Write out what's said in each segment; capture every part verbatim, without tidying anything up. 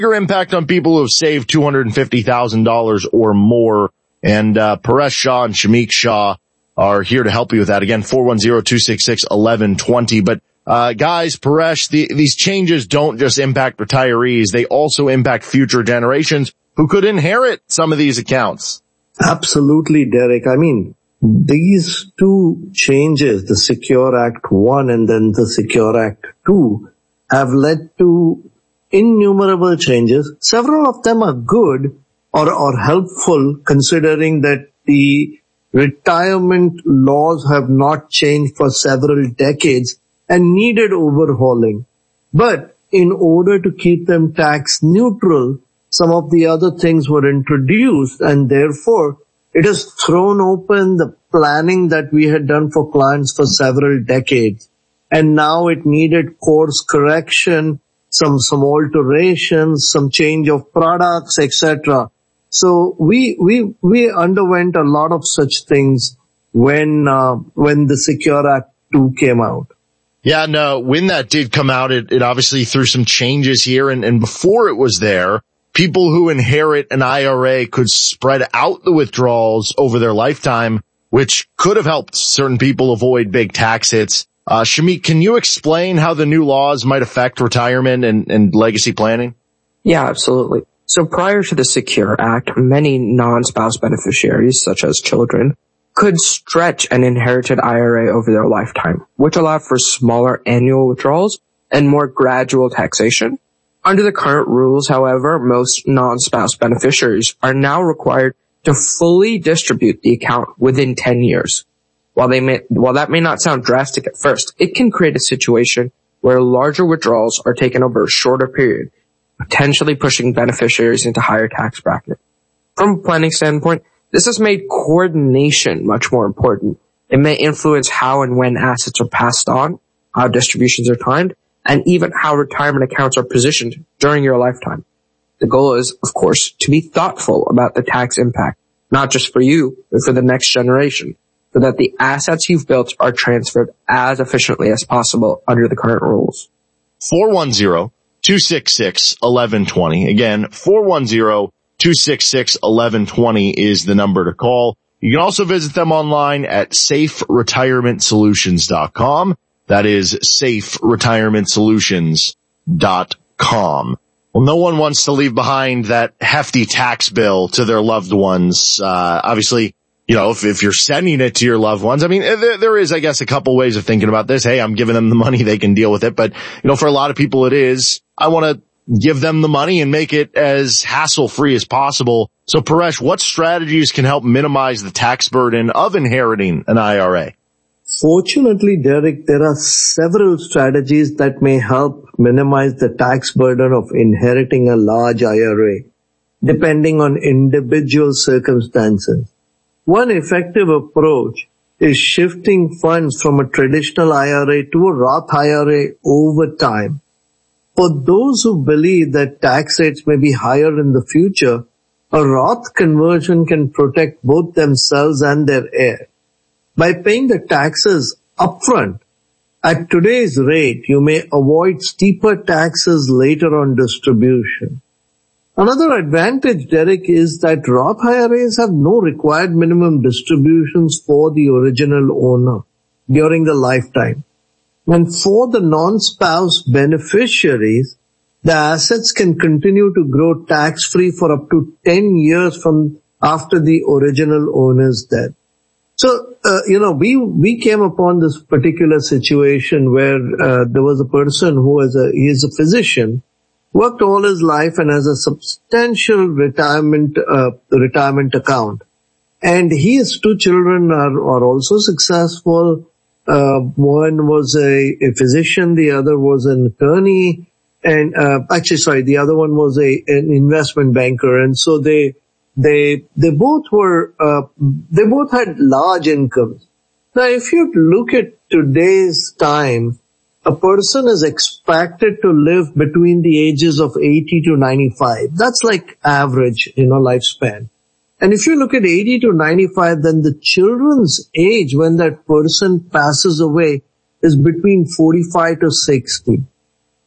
bigger impact on people who have saved two hundred fifty thousand dollars or more. And uh Paresh Shah and Shamik Shah are here to help you with that. Again, four one zero, two six six, one one two zero. But uh guys, Paresh, the, these changes don't just impact retirees. They also impact future generations who could inherit some of these accounts. Absolutely, Derek. I mean, these two changes, the Secure Act one and then the Secure Act two, have led to innumerable changes. Several of them are good or, or helpful, considering that the retirement laws have not changed for several decades and needed overhauling. But in order to keep them tax neutral, some of the other things were introduced, and therefore it has thrown open the planning that we had done for clients for several decades. And now it needed course correction, some, some alterations, some change of products, et cetera. So we, we, we underwent a lot of such things when, uh, when the Secure Act two came out. Yeah, no, when that did come out, it, it obviously threw some changes here. And, and before it was there, people who inherit an I R A could spread out the withdrawals over their lifetime, which could have helped certain people avoid big tax hits. Uh, Shamik, can you explain how the new laws might affect retirement and, and legacy planning? Yeah, absolutely. So prior to the Secure Act, many non-spouse beneficiaries, such as children, could stretch an inherited I R A over their lifetime, which allowed for smaller annual withdrawals and more gradual taxation. Under the current rules, however, most non-spouse beneficiaries are now required to fully distribute the account within ten years. While they may, while that may not sound drastic at first, it can create a situation where larger withdrawals are taken over a shorter period, potentially pushing beneficiaries into higher tax brackets. From a planning standpoint, this has made coordination much more important. It may influence how and when assets are passed on, how distributions are timed, and even how retirement accounts are positioned during your lifetime. The goal is, of course, to be thoughtful about the tax impact, not just for you, but for the next generation, so that the assets you've built are transferred as efficiently as possible under the current rules. four one zero, two six six, one one two zero. Again, four one zero, two six six, one one two zero is the number to call. You can also visit them online at safe retirement solutions dot com. That is safe retirement solutions dot com. Well, no one wants to leave behind that hefty tax bill to their loved ones. Uh, obviously, you know, if, if you're sending it to your loved ones, I mean, there, there is, I guess, a couple ways of thinking about this. Hey, I'm giving them the money, they can deal with it. But, you know, for a lot of people it is, I want to give them the money and make it as hassle-free as possible. So, Paresh, what strategies can help minimize the tax burden of inheriting an I R A? Fortunately, Derek, there are several strategies that may help minimize the tax burden of inheriting a large I R A, depending on individual circumstances. One effective approach is shifting funds from a traditional I R A to a Roth I R A over time. For those who believe that tax rates may be higher in the future, a Roth conversion can protect both themselves and their heir. By paying the taxes upfront, at today's rate, you may avoid steeper taxes later on distribution. Another advantage, Derek, is that Roth I R As have no required minimum distributions for the original owner during the lifetime. And for the non-spouse beneficiaries, the assets can continue to grow tax-free for up to ten years from after the original owner's death. So, uh, you know, we, we came upon this particular situation where, uh, there was a person who was a, he is a physician, worked all his life and has a substantial retirement, uh, retirement account. And his two children are, are also successful. Uh, one was a, a physician, the other was an attorney, and, uh, actually, sorry, the other one was a, an investment banker. And so they, They, they both were, uh, they both had large incomes. Now, if you look at today's time, a person is expected to live between the ages of eighty to ninety-five. That's like average, you know, lifespan. And if you look at eighty to ninety-five, then the children's age when that person passes away is between forty-five to sixty.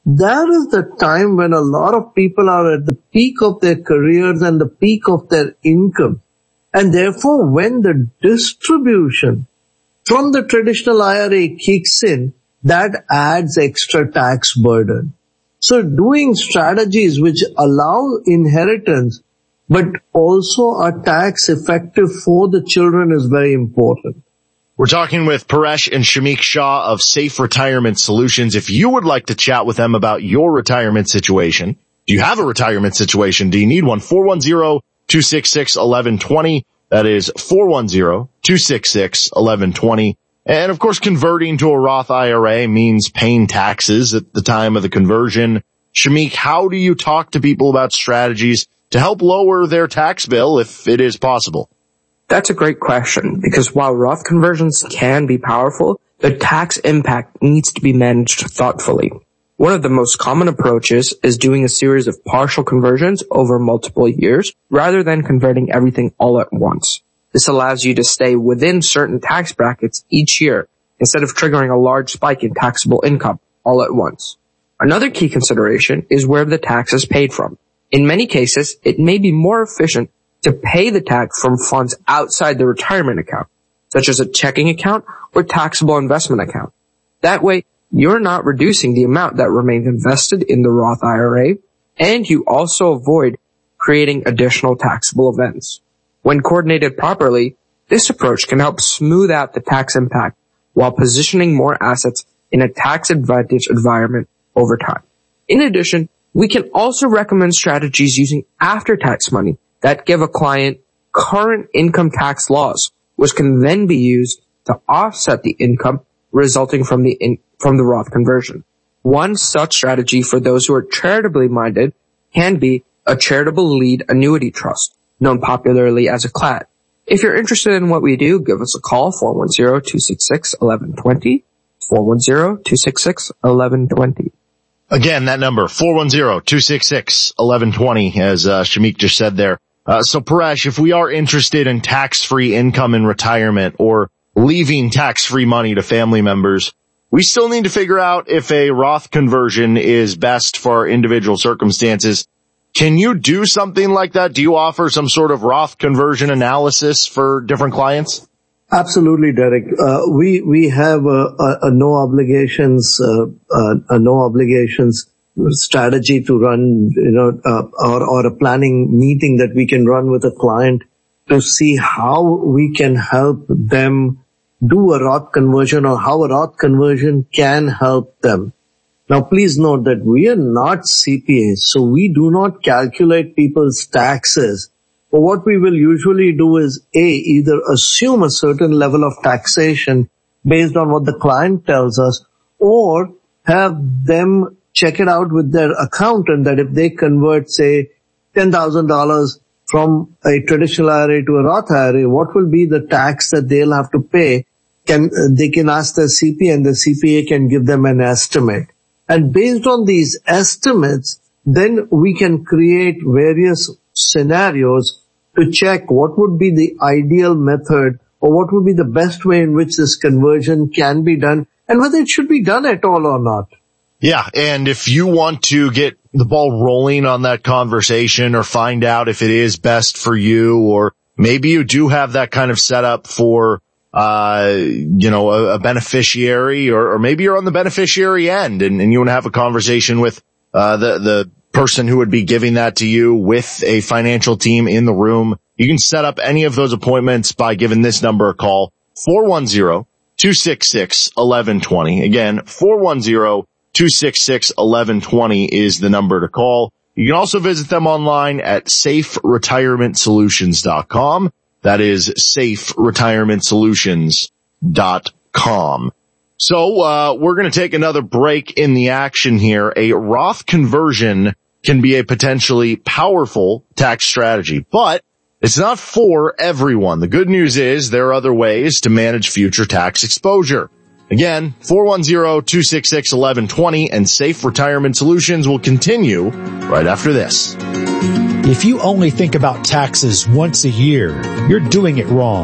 that is the time when a lot of people are at the peak of their careers and the peak of their income. And therefore, when the distribution from the traditional I R A kicks in, that adds extra tax burden. So doing strategies which allow inheritance but also are tax effective for the children is very important. We're talking with Paresh and Shamik Shah of Safe Retirement Solutions. If you would like to chat with them about your retirement situation, do you have a retirement situation? Do you need one? four one zero, two six six, one one two zero. That is four one zero, two six six, one one two zero. And of course, converting to a Roth I R A means paying taxes at the time of the conversion. Shamik, how do you talk to people about strategies to help lower their tax bill if it is possible? That's a great question, because while Roth conversions can be powerful, the tax impact needs to be managed thoughtfully. One of the most common approaches is doing a series of partial conversions over multiple years rather than converting everything all at once. This allows you to stay within certain tax brackets each year instead of triggering a large spike in taxable income all at once. Another key consideration is where the tax is paid from. In many cases, it may be more efficient to pay the tax from funds outside the retirement account, such as a checking account or taxable investment account. That way, you're not reducing the amount that remains invested in the Roth I R A, and you also avoid creating additional taxable events. When coordinated properly, this approach can help smooth out the tax impact while positioning more assets in a tax-advantaged environment over time. In addition, we can also recommend strategies using after-tax money that give a client current income tax laws, which can then be used to offset the income resulting from the in, from the Roth conversion. One such strategy for those who are charitably minded can be a charitable lead annuity trust, known popularly as a C L A D. If you're interested in what we do, give us a call, four one zero, two six six, one one two zero, four one zero, two six six, one one two zero. Again, that number, four one zero, two six six, one one two zero, as uh, Shamik just said there. Uh, so Paresh, if we are interested in tax-free income in retirement or leaving tax-free money to family members, we still need to figure out if a Roth conversion is best for our individual circumstances. Can you do something like that? Do you offer some sort of Roth conversion analysis for different clients? Absolutely, Derek. Uh, we, we have a, a, a no obligations, uh, uh, a no obligations strategy to run, you know, uh, or, or a planning meeting that we can run with a client to see how we can help them do a Roth conversion or how a Roth conversion can help them. Now, please note that we are not C P As, so we do not calculate people's taxes. But what we will usually do is, A, either assume a certain level of taxation based on what the client tells us, or have them check it out with their accountant that if they convert, say, ten thousand dollars from a traditional I R A to a Roth I R A, what will be the tax that they'll have to pay? Can, they can ask their C P A and the C P A can give them an estimate. And based on these estimates, then we can create various scenarios to check what would be the ideal method or what would be the best way in which this conversion can be done and whether it should be done at all or not. Yeah, and if you want to get the ball rolling on that conversation or find out if it is best for you, or maybe you do have that kind of setup for, uh, you know, a, a beneficiary, or, or maybe you're on the beneficiary end and, and you want to have a conversation with, uh, the, the person who would be giving that to you with a financial team in the room. You can set up any of those appointments by giving this number a call, four one zero, two six six, one one two zero. Again, four one zero, two six six, one one two zero is the number to call. You can also visit them online at safe retirement solutions dot com. That is safe retirement solutions dot com. So, uh, we're going to take another break in the action here. A Roth conversion can be a potentially powerful tax strategy, but it's not for everyone. The good news is there are other ways to manage future tax exposure. Again, four one zero, two six six, one one two zero and Safe Retirement Solutions will continue right after this. If you only think about taxes once a year, you're doing it wrong.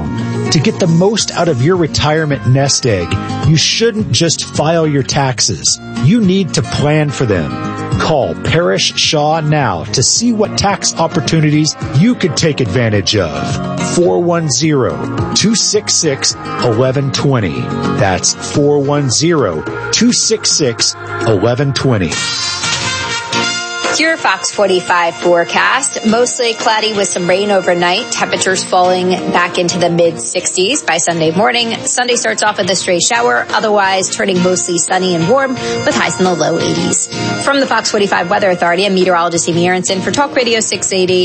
To get the most out of your retirement nest egg, you shouldn't just file your taxes. You need to plan for them. Call Parrish Shaw now to see what tax opportunities you could take advantage of. four one zero, two six six, one one two zero. That's four one zero, two six six, one one two zero. Your Fox forty-five forecast. Mostly cloudy with some rain overnight. Temperatures falling back into the mid sixties by Sunday morning. Sunday starts off with a stray shower, otherwise turning mostly sunny and warm with highs in the low eighties. From the Fox forty-five Weather Authority, I'm meteorologist Amy Aronson for Talk Radio six eighty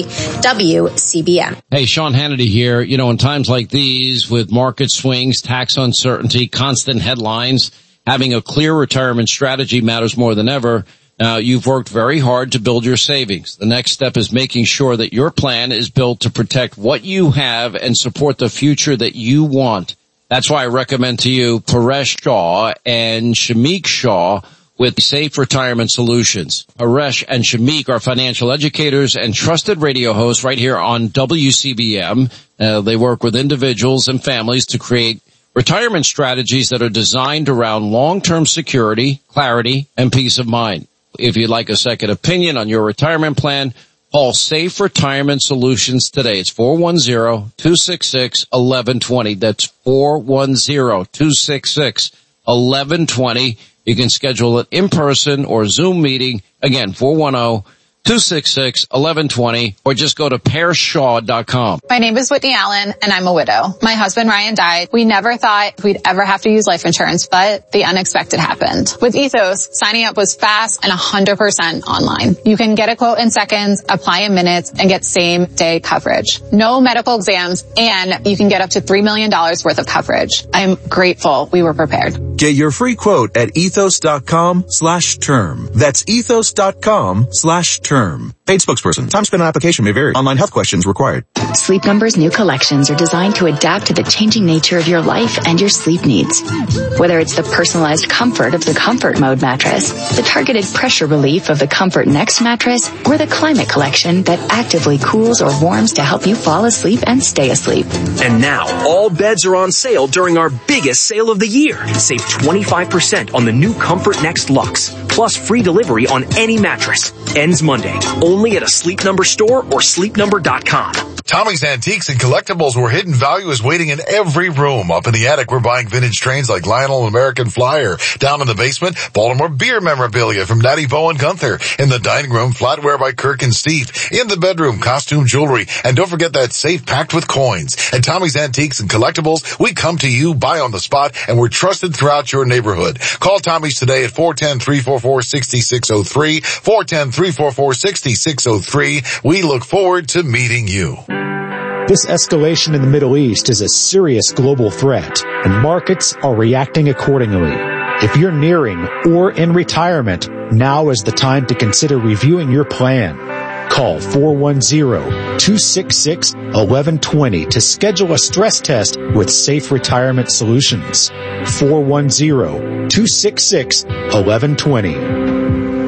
W C B M. Hey, Sean Hannity here. You know, in times like these with market swings, tax uncertainty, constant headlines, having a clear retirement strategy matters more than ever. Now, you've worked very hard to build your savings. The next step is making sure that your plan is built to protect what you have and support the future that you want. That's why I recommend to you Paresh Shaw and Shamik Shaw with Safe Retirement Solutions. Paresh and Shamik are financial educators and trusted radio hosts right here on W C B M. Uh, they work with individuals and families to create retirement strategies that are designed around long-term security, clarity, and peace of mind. If you'd like a second opinion on your retirement plan, call Safe Retirement Solutions today. It's four one zero, two six six, one one two zero. That's four one zero, two six six, one one two zero. You can schedule an in-person or Zoom meeting. Again, four one zero, two six six, one one two zero, or just go to paresh shaw dot com. My name is Whitney Allen, and I'm a widow. My husband, Ryan, died. We never thought we'd ever have to use life insurance, but the unexpected happened. With Ethos, signing up was fast and one hundred percent online. You can get a quote in seconds, apply in minutes, and get same-day coverage. No medical exams, and you can get up to three million dollars worth of coverage. I'm grateful we were prepared. Get your free quote at ethos.com slash term. That's ethos.com slash term. Paid spokesperson. Time spent on application may vary. Online health questions required. Sleep Number's new collections are designed to adapt to the changing nature of your life and your sleep needs. Whether it's the personalized comfort of the Comfort Mode mattress, the targeted pressure relief of the Comfort Next mattress, or the Climate Collection that actively cools or warms to help you fall asleep and stay asleep. And now, all beds are on sale during our biggest sale of the year. Save twenty-five percent on the new Comfort Next Luxe, plus free delivery on any mattress. Ends Monday, only at a Sleep Number store or sleep number dot com. Tommy's Antiques and Collectibles, where hidden value is waiting in every room. Up in the attic, we're buying vintage trains like Lionel American Flyer. Down in the basement, Baltimore beer memorabilia from Natty Bo and Gunther. In the dining room, flatware by Kirk and Steve. In the bedroom, costume jewelry. And don't forget that safe packed with coins. At Tommy's Antiques and Collectibles, we come to you, buy on the spot, and we're trusted throughout your neighborhood. Call Tommy's today at four one zero, three four four, six six zero three, four one zero, three four four, six six zero three. We look forward to meeting you. This escalation in the Middle East is a serious global threat, and markets are reacting accordingly. If you're nearing or in retirement, now is the time to consider reviewing your plan. Call four one zero, two six six, one one two zero to schedule a stress test with Safe Retirement Solutions. four one zero, two six six, one one two zero.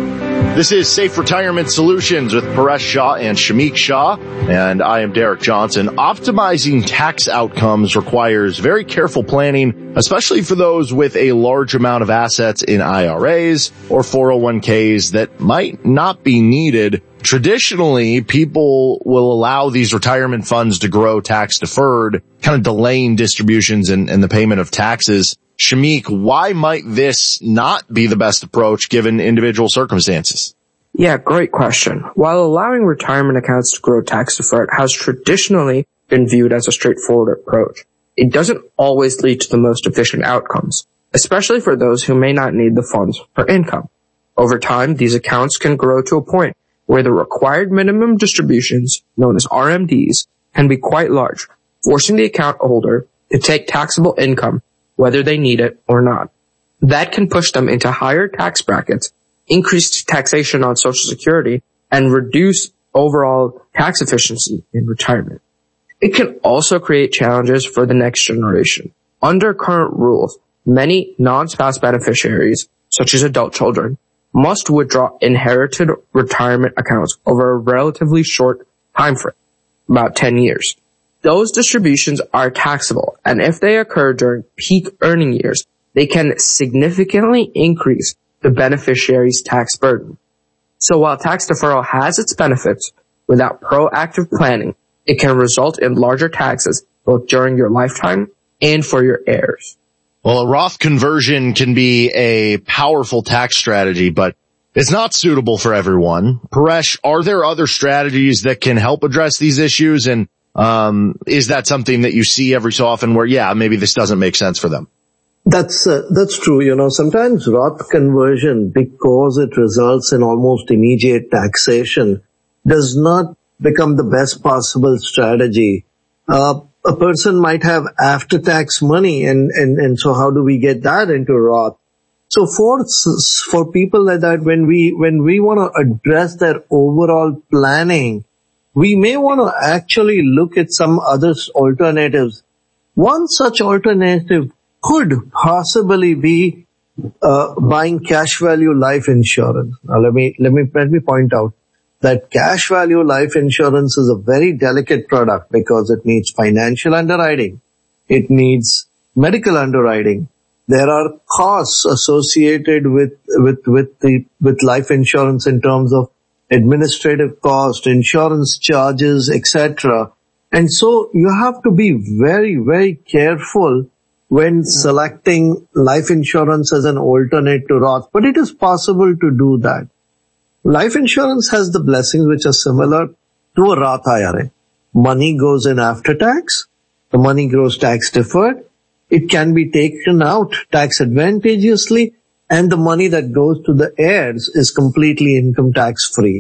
This is Safe Retirement Solutions with Paresh Shaw and Shamik Shah, and I am Derek Johnson. Optimizing tax outcomes requires very careful planning, especially for those with a large amount of assets in I R As or four oh one k's that might not be needed. Traditionally, people will allow these retirement funds to grow tax deferred, kind of delaying distributions and, and the payment of taxes. Shamik, why might this not be the best approach given individual circumstances? Yeah, great question. While allowing retirement accounts to grow tax deferred has traditionally been viewed as a straightforward approach, it doesn't always lead to the most efficient outcomes, especially for those who may not need the funds for income. Over time, these accounts can grow to a point where the required minimum distributions, known as R M Ds, can be quite large, forcing the account holder to take taxable income whether they need it or not. That can push them into higher tax brackets, increase taxation on Social Security, and reduce overall tax efficiency in retirement. It can also create challenges for the next generation. Under current rules, many non-spouse beneficiaries, such as adult children, must withdraw inherited retirement accounts over a relatively short time frame, about ten years. Those distributions are taxable, and if they occur during peak earning years, they can significantly increase the beneficiary's tax burden. So while tax deferral has its benefits, without proactive planning, it can result in larger taxes both during your lifetime and for your heirs. Well, a Roth conversion can be a powerful tax strategy, but it's not suitable for everyone. Paresh, are there other strategies that can help address these issues? And um is that something that you see every so often where, yeah, maybe this doesn't make sense for them? That's uh, that's true. You know, sometimes Roth conversion, because it results in almost immediate taxation, does not become the best possible strategy. Uh, a person might have after-tax money, and, and, and so how do we get that into Roth? So for, for people like that, when we, when we want to address their overall planning, we may want to actually look at some other alternatives. One such alternative could possibly be uh, buying cash value life insurance. Now let me, let me, let me point out that cash value life insurance is a very delicate product because it needs financial underwriting. It needs medical underwriting. There are costs associated with, with, with the, with life insurance in terms of administrative cost, insurance charges, et cetera. And so you have to be very, very careful when selecting life insurance as an alternate to Roth. But it is possible to do that. Life insurance has the blessings which are similar to a Roth I R A. Money goes in after tax. The money grows tax deferred. It can be taken out tax advantageously, and the money that goes to the heirs is completely income tax free.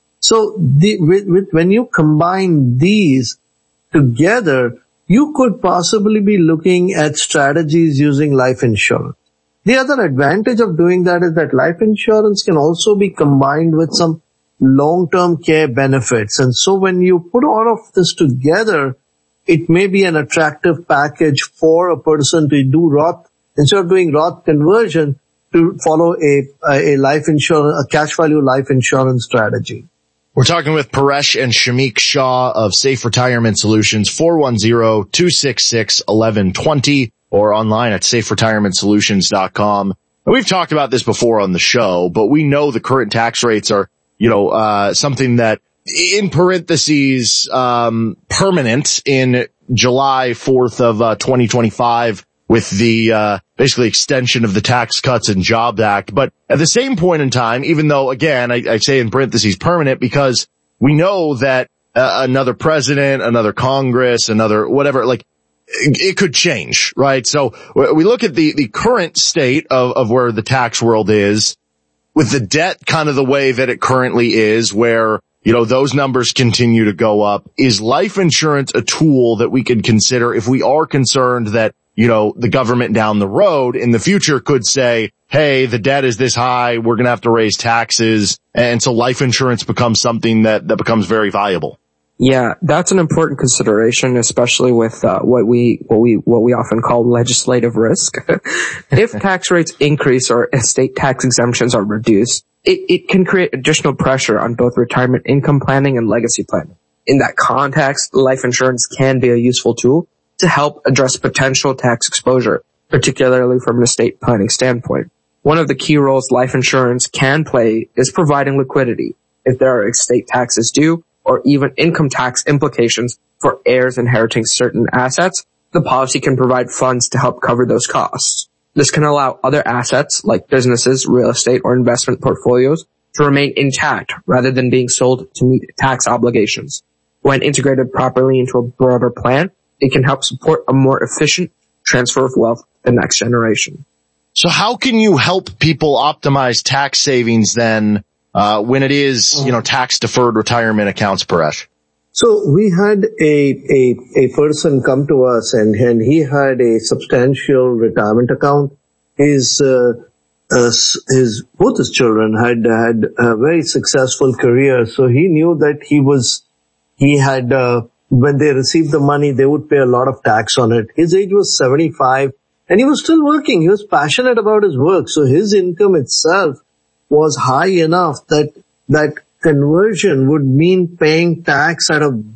So the, with, with, when you combine these together, you could possibly be looking at strategies using life insurance. The other advantage of doing that is that life insurance can also be combined with some long-term care benefits. And so when you put all of this together, it may be an attractive package for a person to do Roth, instead of doing Roth conversion, to follow a, a life insurance, a cash value life insurance strategy. We're talking with Paresh and Shamik Shah of Safe Retirement Solutions, four one zero, two six six, one one two zero, or online at safe retirement solutions dot com. And we've talked about this before on the show, but we know the current tax rates are, you know, uh, something that, in parentheses, um, permanent in July fourth of uh, twenty twenty-five with the, uh, basically extension of the Tax Cuts and Jobs Act. But at the same point in time, even though, again, I, I say in parentheses permanent because we know that uh, another president, another Congress, another whatever, like, it could change, right? So we look at the, the current state of, of where the tax world is with the debt kind of the way that it currently is, where, you know, those numbers continue to go up. Is life insurance a tool that we could consider if we are concerned that, you know, the government down the road in the future could say, hey, the debt is this high, we're going to have to raise taxes. And so life insurance becomes something that, that becomes very valuable. Yeah, that's an important consideration, especially with uh, what we what we what we often call legislative risk. If tax rates increase or estate tax exemptions are reduced, it, it can create additional pressure on both retirement income planning and legacy planning. In that context, life insurance can be a useful tool to help address potential tax exposure, particularly from an estate planning standpoint. One of the key roles life insurance can play is providing liquidity if there are estate taxes due, or even income tax implications for heirs inheriting certain assets. The policy can provide funds to help cover those costs. This can allow other assets, like businesses, real estate, or investment portfolios, to remain intact rather than being sold to meet tax obligations. When integrated properly into a broader plan, it can help support a more efficient transfer of wealth to the next generation. So how can you help people optimize tax savings then, Uh, when it is, you know, tax-deferred retirement accounts, Paresh? So we had a, a, a person come to us and, and he had a substantial retirement account. His, uh, uh, his, both his children had, had a very successful career. So he knew that he was, he had, uh, when they received the money, they would pay a lot of tax on it. His age was seventy-five and he was still working. He was passionate about his work. So his income itself was high enough that that conversion would mean paying tax at a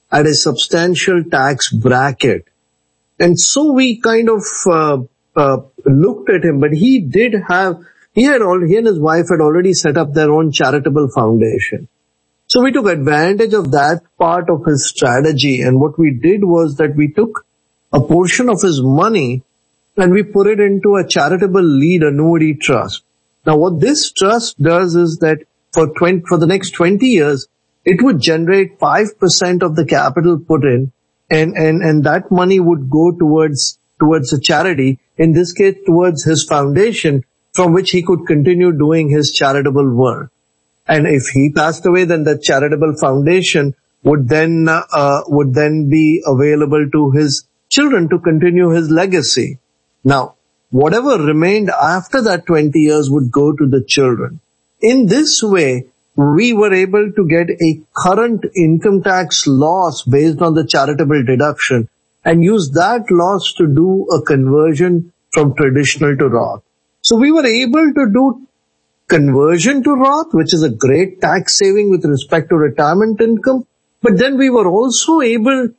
at a substantial tax bracket. And so we kind of uh, uh, looked at him, but he did have, he had all, he and his wife had already set up their own charitable foundation. So we took advantage of that part of his strategy, and what we did was that we took a portion of his money and we put it into a charitable lead annuity trust. Now what this trust does is that for twenty, for the next twenty years, it would generate five percent of the capital put in, and, and, and that money would go towards, towards a charity, in this case towards his foundation, from which he could continue doing his charitable work. And if he passed away, then the charitable foundation would then, uh, would then be available to his children to continue his legacy. Now, whatever remained after that twenty years would go to the children. In this way, we were able to get a current income tax loss based on the charitable deduction and use that loss to do a conversion from traditional to Roth. So we were able to do conversion to Roth, which is a great tax saving with respect to retirement income. But then we were also able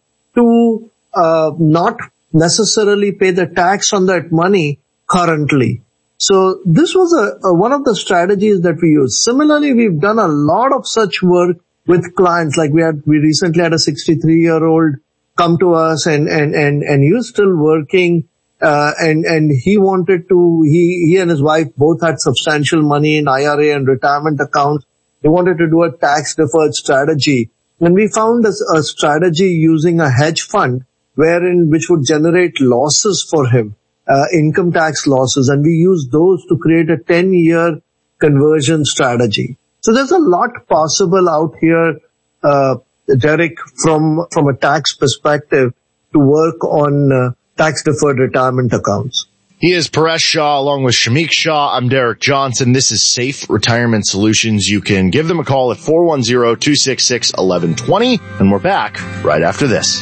to uh, not necessarily pay the tax on that money currently. So this was a, a one of the strategies that we use. Similarly, we've done a lot of such work with clients. Like we had, we recently had a sixty-three year old come to us and, and, and, and he was still working. Uh, and, and he wanted to, he, he and his wife both had substantial money in I R A and retirement accounts. They wanted to do a tax deferred strategy. And we found a, a strategy using a hedge fund wherein, which would generate losses for him. Uh, income tax losses, and we use those to create a ten year conversion strategy. So there's a lot possible out here, uh, Derek, from, from a tax perspective to work on uh, tax deferred retirement accounts. He is Paresh Shah along with Shamik Shah. I'm Derek Johnson. This is Safe Retirement Solutions. You can give them a call at four one zero, two six six, one one two zero, and we're back right after this.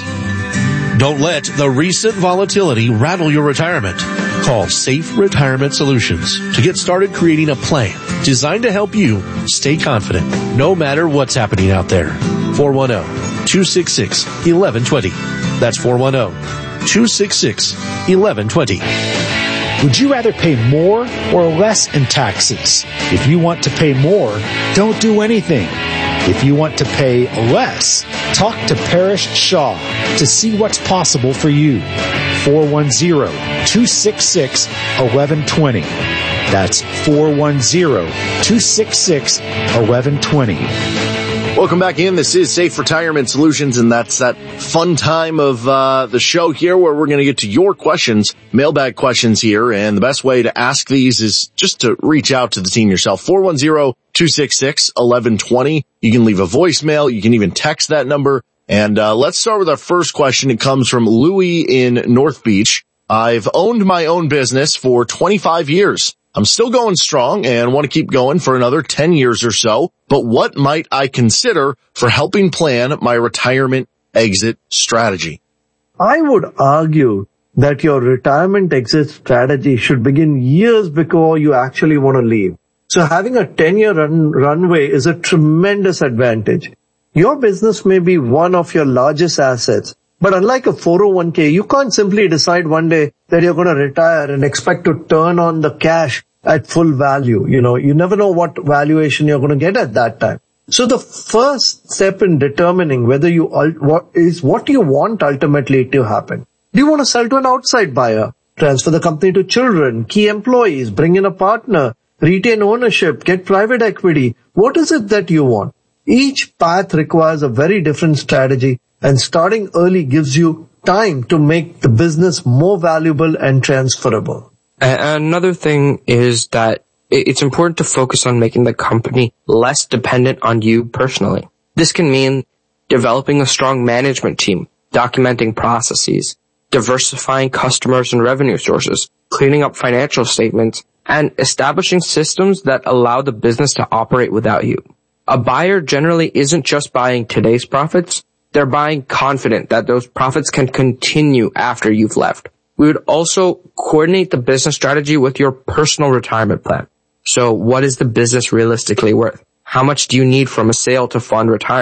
Don't let the recent volatility rattle your retirement. Call Safe Retirement Solutions to get started creating a plan designed to help you stay confident no matter what's happening out there. four one zero, two six six, one one two zero. That's four one zero, two six six, one one two zero. Would you rather pay more or less in taxes? If you want to pay more, don't do anything. If you want to pay less, talk to Paresh Shah to see what's possible for you. four one zero, two six six, one one two zero. That's four one zero, two six six, one one two zero. Welcome back in. This is Safe Retirement Solutions, and that's that fun time of uh the show here where we're going to get to your questions, mailbag questions here, and the best way to ask these is just to reach out to the team yourself. four one zero, two six six, one one two zero. You can leave a voicemail. You can even text that number. And uh let's start with our first question. It comes from Louis in North Beach. I've owned my own business for twenty-five years. I'm still going strong and want to keep going for another ten years or so, but what might I consider for helping plan my retirement exit strategy? I would argue that your retirement exit strategy should begin years before you actually want to leave. So having a ten year run, runway is a tremendous advantage. Your business may be one of your largest assets, but unlike a four oh one k, you can't simply decide one day that you're going to retire and expect to turn on the cash at full value. You know, you never know what valuation you're going to get at that time. So the first step in determining whether you, what is what you want ultimately to happen. Do you want to sell to an outside buyer, transfer the company to children, key employees, bring in a partner, retain ownership, get private equity? What is it that you want? Each path requires a very different strategy, and starting early gives you time to make the business more valuable and transferable. Another thing is that it's important to focus on making the company less dependent on you personally. This can mean developing a strong management team, documenting processes, diversifying customers and revenue sources, cleaning up financial statements, and establishing systems that allow the business to operate without you. A buyer generally isn't just buying today's profits, they're buying confident that those profits can continue after you've left. We would also coordinate the business strategy with your personal retirement plan. So what is the business realistically worth? How much do you need from a sale to fund retirement?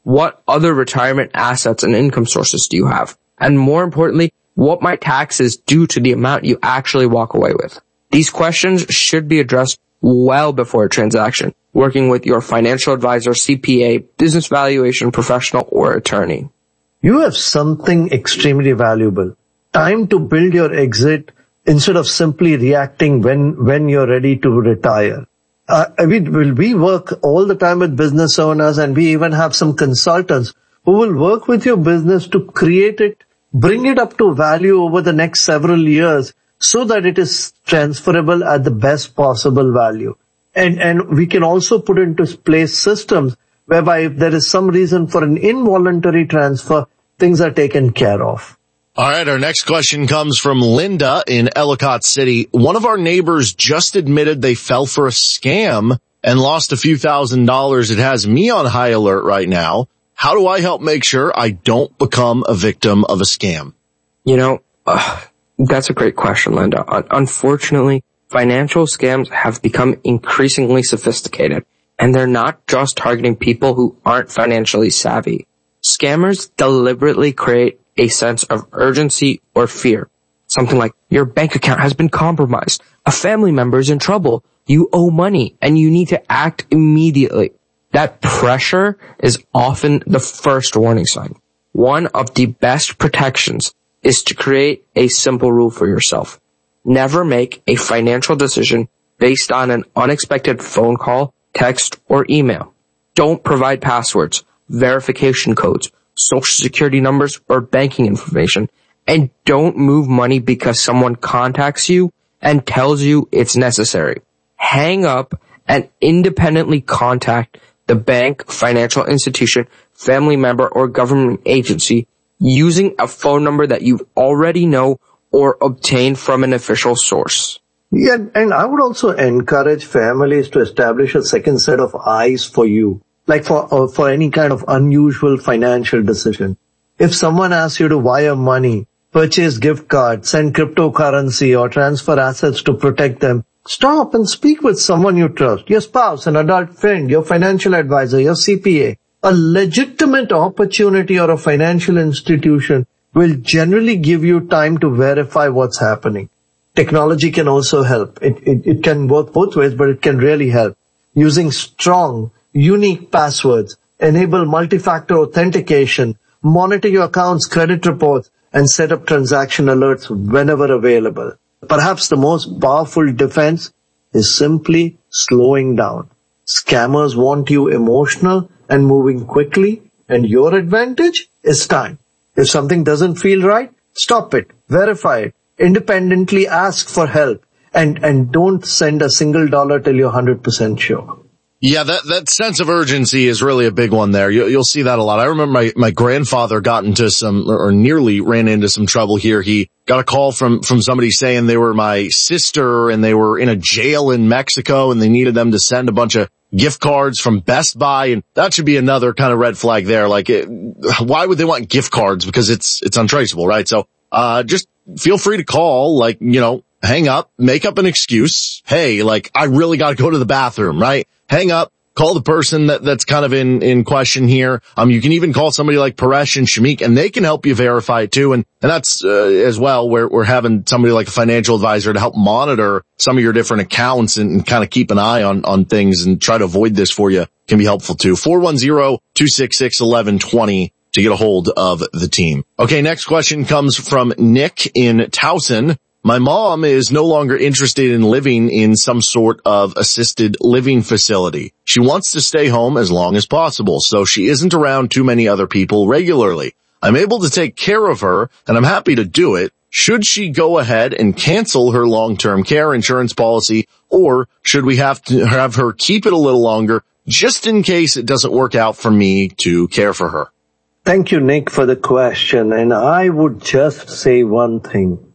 What other retirement assets and income sources do you have? And more importantly, what might taxes do to the amount you actually walk away with? These questions should be addressed well before a transaction, working with your financial advisor, C P A, business valuation professional, or attorney. You have something extremely valuable. Time to build your exit instead of simply reacting when, when you're ready to retire. Uh, we, we work all the time with business owners, and we even have some consultants who will work with your business to create it, bring it up to value over the next several years so that it is transferable at the best possible value. And, and we can also put into place systems whereby if there is some reason for an involuntary transfer, things are taken care of. All right, our next question comes from Linda in Ellicott City. One of our neighbors just admitted they fell for a scam and lost a few thousand dollars. It has me on high alert right now. How do I help make sure I don't become a victim of a scam? You know, uh, that's a great question, Linda. Un- unfortunately, financial scams have become increasingly sophisticated, and they're not just targeting people who aren't financially savvy. Scammers deliberately create a sense of urgency or fear. Something like, your bank account has been compromised, a family member is in trouble, you owe money, and you need to act immediately. That pressure is often the first warning sign. One of the best protections is to create a simple rule for yourself. Never make a financial decision based on an unexpected phone call, text, or email. Don't provide passwords, verification codes, social security numbers, or banking information. And don't move money because someone contacts you and tells you it's necessary. Hang up and independently contact the bank, financial institution, family member, or government agency using a phone number that you already know or obtain from an official source. Yeah, and I would also encourage families to establish a second set of eyes for you, like for uh, for any kind of unusual financial decision. If someone asks you to wire money, purchase gift cards, send cryptocurrency, or transfer assets to protect them, stop and speak with someone you trust, your spouse, an adult friend, your financial advisor, your C P A. A legitimate opportunity or a financial institution will generally give you time to verify what's happening. Technology can also help. It, it, it can work both ways, but it can really help. Using strong, unique passwords, enable multi-factor authentication, monitor your account's credit reports, and set up transaction alerts whenever available. Perhaps the most powerful defense is simply slowing down. Scammers want you emotional and moving quickly, and your advantage is time. If something doesn't feel right, stop it, verify it, independently ask for help, and, and don't send a single dollar till you're one hundred percent sure. Yeah, that, that sense of urgency is really a big one there. You, you'll see that a lot. I remember my, my grandfather got into some, or nearly ran into some trouble here. He got a call from, from somebody saying they were my sister and they were in a jail in Mexico and they needed them to send a bunch of gift cards from Best Buy. And that should be another kind of red flag there. Like, it, why would they want gift cards? Because it's, it's untraceable, right? So, uh, just feel free to call, like, you know, hang up, make up an excuse. Hey, like, I really got to go to the bathroom, right? Hang up, call the person that, that's kind of in, in question here. Um, you can even call somebody like Paresh and Shamik, and they can help you verify it too. And, and that's, uh, as well, where we're having somebody like a financial advisor to help monitor some of your different accounts and, and kind of keep an eye on, on things and try to avoid this for you can be helpful too. four one zero, two six six, one one two zero to get a hold of the team. Okay, next question comes from Nick in Towson. My mom is no longer interested in living in some sort of assisted living facility. She wants to stay home as long as possible, so she isn't around too many other people regularly. I'm able to take care of her, and I'm happy to do it. Should she go ahead and cancel her long-term care insurance policy, or should we have to have her keep it a little longer just in case it doesn't work out for me to care for her? Thank you, Nick, for the question, and I would just say one thing.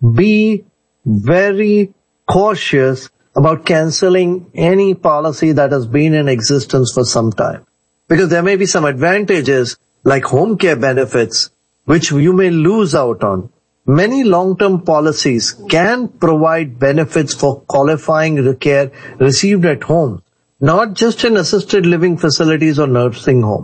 Be very cautious about canceling any policy that has been in existence for some time. Because there may be some advantages like home care benefits, which you may lose out on. Many long-term policies can provide benefits for qualifying care received at home, not just in assisted living facilities or nursing home.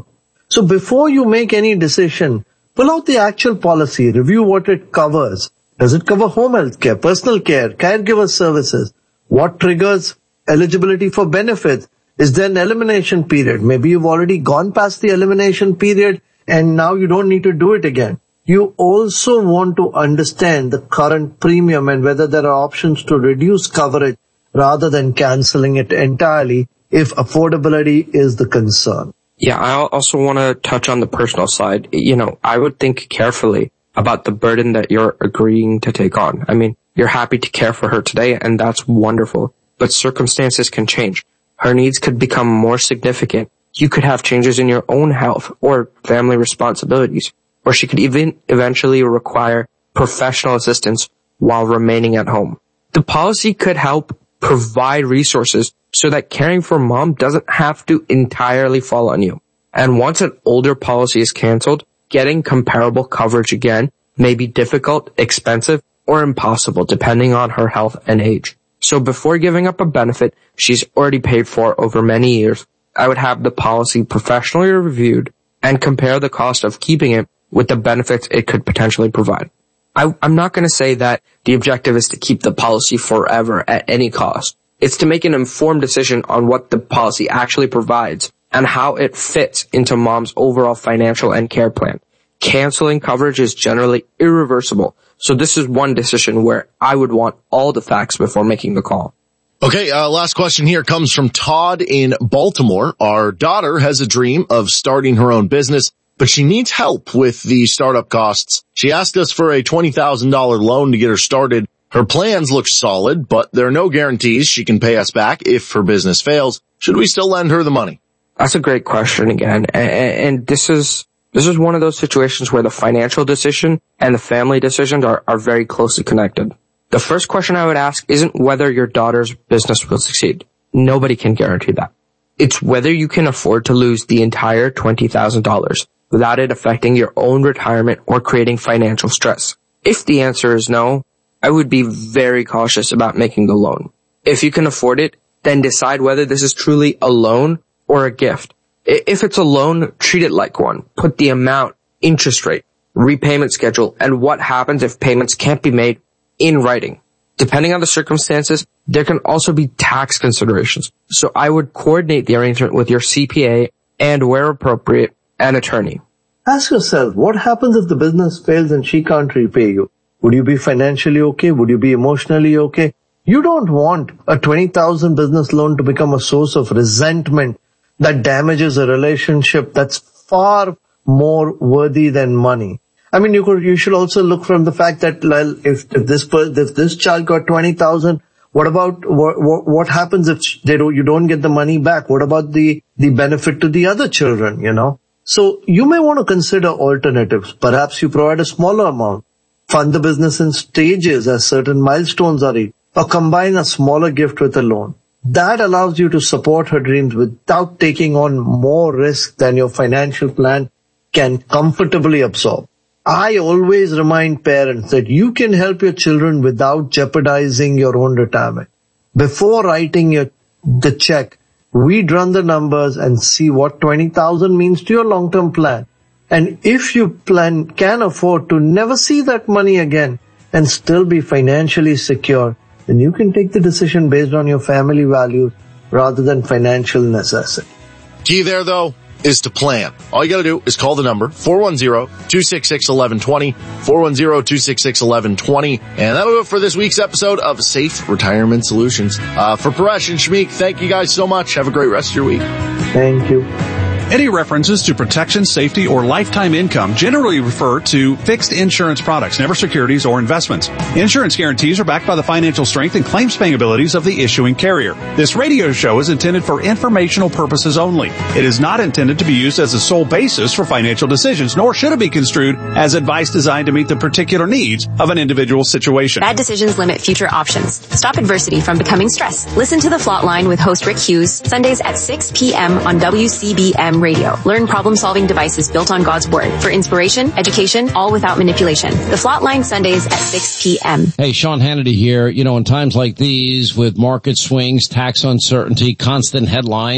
So before you make any decision, pull out the actual policy, review what it covers. Does it cover home health care, personal care, caregiver services? What triggers eligibility for benefits? Is there an elimination period? Maybe you've already gone past the elimination period and now you don't need to do it again. You also want to understand the current premium and whether there are options to reduce coverage rather than canceling it entirely if affordability is the concern. Yeah, I also want to touch on the personal side. You know, I would think carefully about the burden that you're agreeing to take on. I mean, you're happy to care for her today, and that's wonderful. But circumstances can change. Her needs could become more significant. You could have changes in your own health or family responsibilities. Or she could even eventually require professional assistance while remaining at home. The policy could help provide resources so that caring for mom doesn't have to entirely fall on you. And once an older policy is canceled, getting comparable coverage again may be difficult, expensive, or impossible depending on her health and age. So before giving up a benefit she's already paid for over many years, I would have the policy professionally reviewed and compare the cost of keeping it with the benefits it could potentially provide. I, I'm not going to say that the objective is to keep the policy forever at any cost. It's to make an informed decision on what the policy actually provides and how it fits into mom's overall financial and care plan. Canceling coverage is generally irreversible, so this is one decision where I would want all the facts before making the call. Okay, uh, last question here comes from Todd in Baltimore. Our daughter has a dream of starting her own business, but she needs help with the startup costs. She asked us for a twenty thousand dollars loan to get her started. Her plans look solid, but there are no guarantees she can pay us back if her business fails. Should we still lend her the money? That's a great question again. And, and this is, this is one of those situations where the financial decision and the family decisions are, are very closely connected. The first question I would ask isn't whether your daughter's business will succeed. Nobody can guarantee that. It's whether you can afford to lose the entire twenty thousand dollars without it affecting your own retirement or creating financial stress. If the answer is no, I would be very cautious about making the loan. If you can afford it, then decide whether this is truly a loan or a gift. If it's a loan, treat it like one. Put the amount, interest rate, repayment schedule, and what happens if payments can't be made in writing. Depending on the circumstances, there can also be tax considerations. So I would coordinate the arrangement with your C P A and, where appropriate, an attorney. Ask yourself, what happens if the business fails and she can't repay you? Would you be financially okay? Would you be emotionally okay? You don't want a twenty thousand business loan to become a source of resentment that damages a relationship that's far more worthy than money. I mean, you could, you should also look from the fact that, well, if, if this, if this child got twenty thousand, what about, what, what, what happens if they don't, you don't get the money back? What about the, the benefit to the other children, you know? So you may want to consider alternatives. Perhaps you provide a smaller amount, fund the business in stages as certain milestones are reached, or combine a smaller gift with a loan. That allows you to support her dreams without taking on more risk than your financial plan can comfortably absorb. I always remind parents that you can help your children without jeopardizing your own retirement. Before writing your, the check, we'd run the numbers and see what twenty thousand means to your long-term plan. And if you plan, can afford to never see that money again and still be financially secure, then you can take the decision based on your family values rather than financial necessity. Key there, though, is to plan. All you gotta do is call the number four one zero, two six six, one one two zero, four one zero, two six six, one one two zero, and that'll do it for this week's episode of Safe Retirement Solutions. Uh, for Paresh and Shmeek, thank you guys so much. Have a great rest of your week. Thank you. Any references to protection, safety, or lifetime income generally refer to fixed insurance products, never securities or investments. Insurance guarantees are backed by the financial strength and claims-paying abilities of the issuing carrier. This radio show is intended for informational purposes only. It is not intended to be used as a sole basis for financial decisions, nor should it be construed as advice designed to meet the particular needs of an individual situation. Bad decisions limit future options. Stop adversity from becoming stress. Listen to The Flot Line with host Rick Hughes, Sundays at six p.m. on W C B M Radio. Learn problem-solving devices built on God's Word for inspiration, education, all without manipulation. The Flot Line, Sundays at six p.m. Hey, Sean Hannity here. You know, in times like these with market swings, tax uncertainty, constant headlines,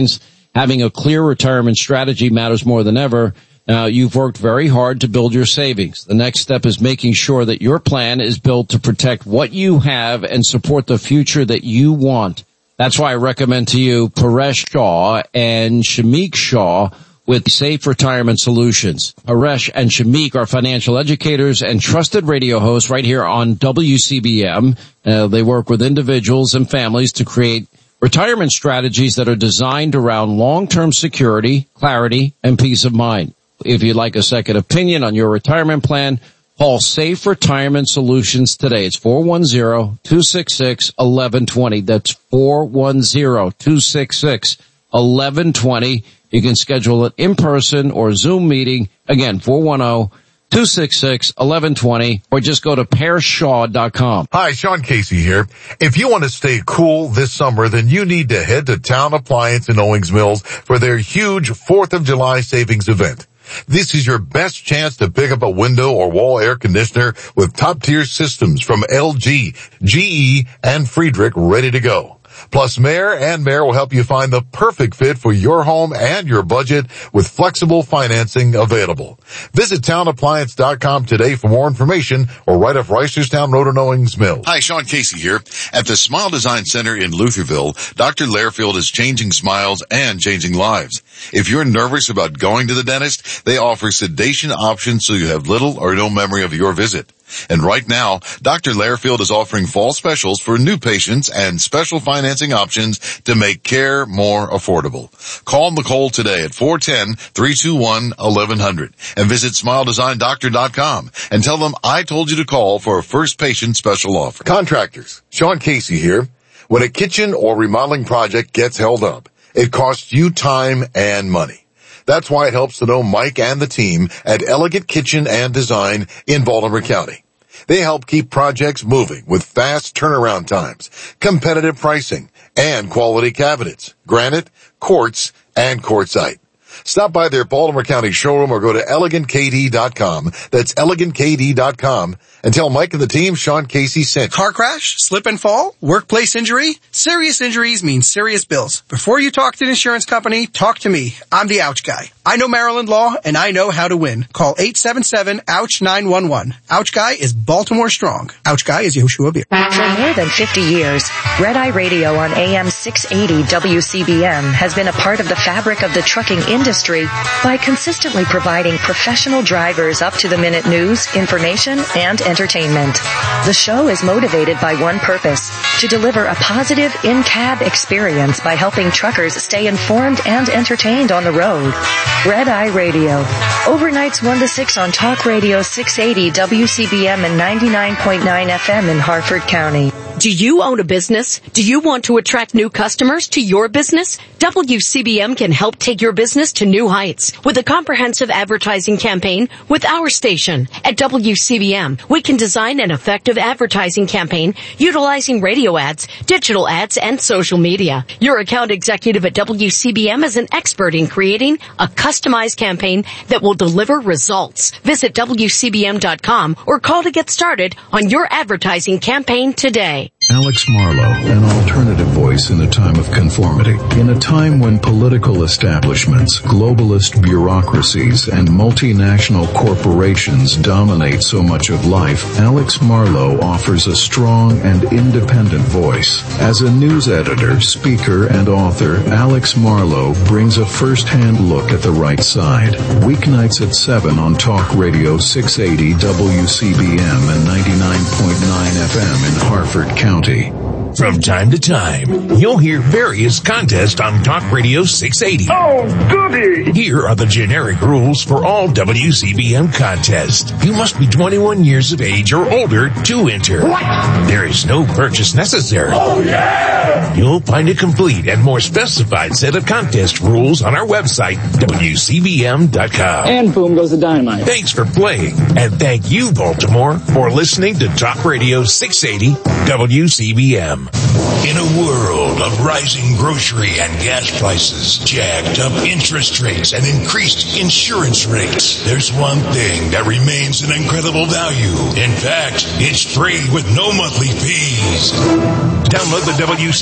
Having a clear retirement strategy matters more than ever. Now, you've worked very hard to build your savings. The next step is making sure that your plan is built to protect what you have and support the future that you want. That's why I recommend to you Paresh Shah and Shamik Shah with Safe Retirement Solutions. Paresh and Shamik are financial educators and trusted radio hosts right here on W C B M. Uh, they work with individuals and families to create retirement strategies that are designed around long-term security, clarity, and peace of mind. If you'd like a second opinion on your retirement plan, call Safe Retirement Solutions today. It's four one zero, two six six, one one two zero. That's four one zero, two six six, one one two zero. You can schedule an in-person or Zoom meeting. Again, four one zero, two six six, one one two zero, or just go to pear shaw dot com. Hi, Sean Casey here. If you want to stay cool this summer, then you need to head to Town Appliance in Owings Mills for their huge fourth of July savings event. This is your best chance to pick up a window or wall air conditioner with top-tier systems from L G, G E, and Friedrich ready to go. Plus, Mayor and Mayor will help you find the perfect fit for your home and your budget with flexible financing available. Visit town appliance dot com today for more information or right off Reisterstown Road in Owings Mills. Hi, Sean Casey here. At the Smile Design Center in Lutherville, Doctor Lairfield is changing smiles and changing lives. If you're nervous about going to the dentist, they offer sedation options so you have little or no memory of your visit. And right now, Doctor Lairfield is offering fall specials for new patients and special financing options to make care more affordable. Call Nicole today at four one zero, three two one, one one zero zero and visit smile design doctor dot com and tell them I told you to call for a first patient special offer. Contractors, Sean Casey here. When a kitchen or remodeling project gets held up, it costs you time and money. That's why it helps to know Mike and the team at Elegant Kitchen and Design in Baltimore County. They help keep projects moving with fast turnaround times, competitive pricing, and quality cabinets, granite, quartz, and quartzite. Stop by their Baltimore County showroom or go to elegant k d dot com. That's elegant k d dot com. And tell Mike and the team Sean Casey sent you. Car crash, slip and fall, workplace injury. Serious injuries mean serious bills. Before you talk to an insurance company, talk to me. I'm the Ouch Guy. I know Maryland law and I know how to win. Call eight seven seven, ouch, nine one one. Ouch Guy is Baltimore strong. Ouch Guy is Yoshua Beer. For more than fifty years, Red Eye Radio on A M six eighty W C B M has been a part of the fabric of the trucking industry by consistently providing professional drivers up-to-the-minute news, information, and entertainment. The show is motivated by one purpose, to deliver a positive in-cab experience by helping truckers stay informed and entertained on the road. Red Eye Radio. Overnights one to six on Talk Radio six eighty W C B M and ninety-nine point nine F M in Harford County. Do you own a business? Do you want to attract new customers to your business? W C B M can help take your business to new heights with a comprehensive advertising campaign with our station. At W C B M, we can design an effective advertising campaign utilizing radio ads, digital ads, and social media. Your account executive at W C B M is an expert in creating a customized campaign that will deliver results. Visit W C B M dot com or call to get started on your advertising campaign today. Alex Marlowe, an alternative voice in a time of conformity. In a time when political establishments, globalist bureaucracies, and multinational corporations dominate so much of life, Alex Marlowe offers a strong and independent voice. As a news editor, speaker, and author, Alex Marlowe brings a first-hand look at the right side. Weeknights at seven on Talk Radio six eighty W C B M and ninety-nine point nine F M in Harford County. From time to time, you'll hear various contests on Talk Radio six eighty. Oh, goody! Here are the generic rules for all W C B M contests. You must be twenty-one years of age or older to enter. What? There is no purchase necessary. Oh, yeah! You'll find a complete and more specified set of contest rules on our website, W C B M dot com. And boom goes the dynamite. Thanks for playing, and thank you, Baltimore, for listening to Talk Radio six eighty W C B M. In a world of rising grocery and gas prices, jacked up interest rates, and increased insurance rates, there's one thing that remains an incredible value. In fact, it's free with no monthly fees. Download the W C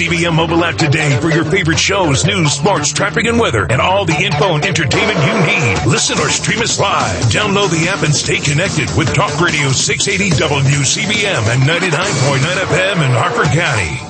C B M mobile app today for your favorite shows, news, sports, traffic, and weather, and all the info and entertainment you need. Listen or stream us live. Download the app and stay connected with Talk Radio six eighty W C B M and ninety-nine point nine F M in Harford County.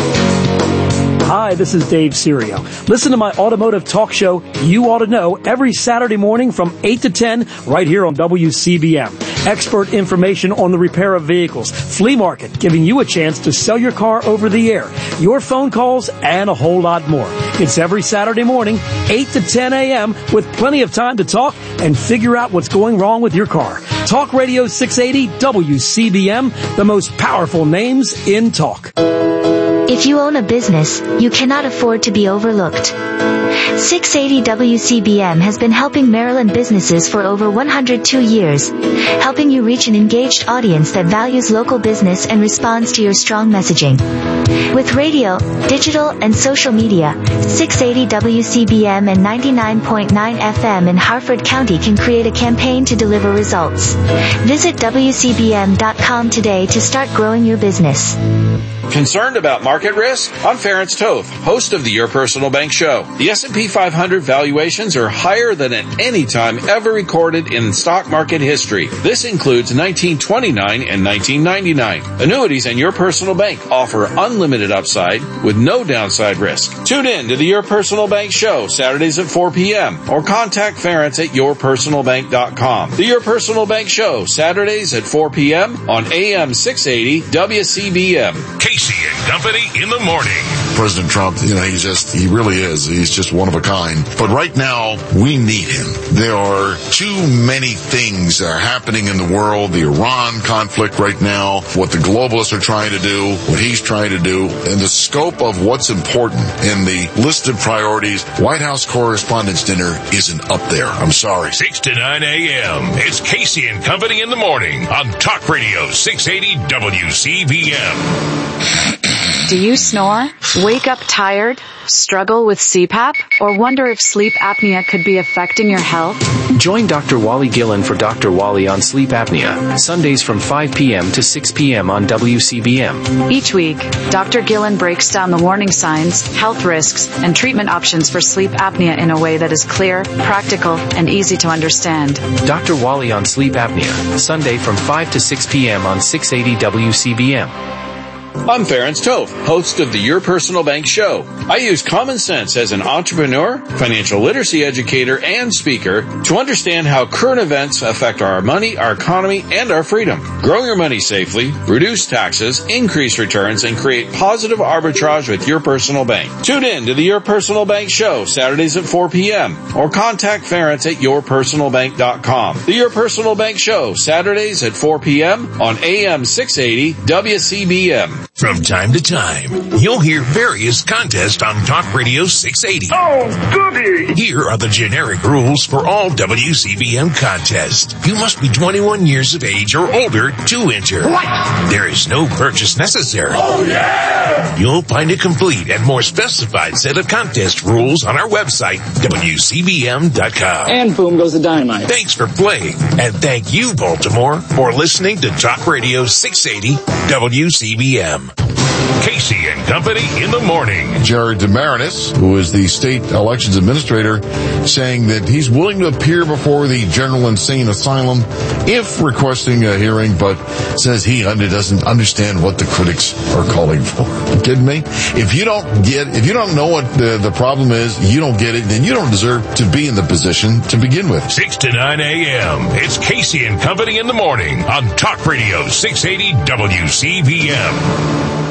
Hi, this is Dave Serio. Listen to my automotive talk show, You Ought to Know, every Saturday morning from eight to ten right here on W C B M. Expert information on the repair of vehicles, flea market, giving you a chance to sell your car over the air, your phone calls, and a whole lot more. It's every Saturday morning, eight to ten a.m., with plenty of time to talk and figure out what's going wrong with your car. Talk Radio six eighty W C B M, the most powerful names in talk. If you own a business, you cannot afford to be overlooked. six eighty W C B M has been helping Maryland businesses for over one hundred two years, helping you reach an engaged audience that values local business and responds to your strong messaging. With radio, digital, and social media, six eighty W C B M and ninety-nine point nine F M in Harford County can create a campaign to deliver results. Visit W C B M dot com today to start growing your business. Concerned about market risk? I'm Ference Toth, host of the Your Personal Bank Show. The S and P five hundred valuations are higher than at any time ever recorded in stock market history. This includes nineteen twenty-nine and nineteen ninety-nine. Annuities and Your Personal Bank offer unlimited upside with no downside risk. Tune in to the Your Personal Bank Show Saturdays at four p.m. or contact Ference at your personal bank dot com. The Your Personal Bank Show Saturdays at four p.m. on A M six eighty W C B M. Casey and Company in the morning. President Trump, you know, he's just, he really is. He's just one of a kind. But right now, we need him. There are too many things that are happening in the world. The Iran conflict right now, what the globalists are trying to do, what he's trying to do, and the scope of what's important in the list of priorities. White House Correspondents' Dinner isn't up there. I'm sorry. six to nine a.m. It's Casey and Company in the morning on Talk Radio six eighty W C B M. Do you snore? Wake up tired? Struggle with C PAP? Or wonder if sleep apnea could be affecting your health? Join Doctor Wally Gillen for Doctor Wally on sleep apnea, Sundays from five p.m. to six p.m. on W C B M. Each week, Doctor Gillen breaks down the warning signs, health risks, and treatment options for sleep apnea in a way that is clear, practical, and easy to understand. Doctor Wally on sleep apnea, Sunday from five to six p.m. on six eighty W C B M. I'm Ference Toth, host of the Your Personal Bank Show. I use common sense as an entrepreneur, financial literacy educator, and speaker to understand how current events affect our money, our economy, and our freedom. Grow your money safely, reduce taxes, increase returns, and create positive arbitrage with Your Personal Bank. Tune in to the Your Personal Bank Show Saturdays at four p.m. or contact Ference at your personal bank dot com. The Your Personal Bank Show Saturdays at four p.m. on A M six eighty W C B M. From time to time, you'll hear various contests on Talk Radio six eighty. Oh, goody! Here are the generic rules for all W C B M contests. You must be twenty-one years of age or older to enter. What? There is no purchase necessary. Oh, yeah! You'll find a complete and more specified set of contest rules on our website, W C B M dot com. And boom goes the dynamite. Thanks for playing, and thank you, Baltimore, for listening to Talk Radio six eighty W C B M. Casey and Company in the morning. Jared DeMarinis, who is the state elections administrator, saying that he's willing to appear before the General Insane Asylum if requesting a hearing, but says he under, doesn't understand what the critics are calling for. You kidding me? If you don't get, if you don't know what the, the problem is, you don't get it, then you don't deserve to be in the position to begin with. six to nine a.m. It's Casey and Company in the morning on Talk Radio six eighty W C B M.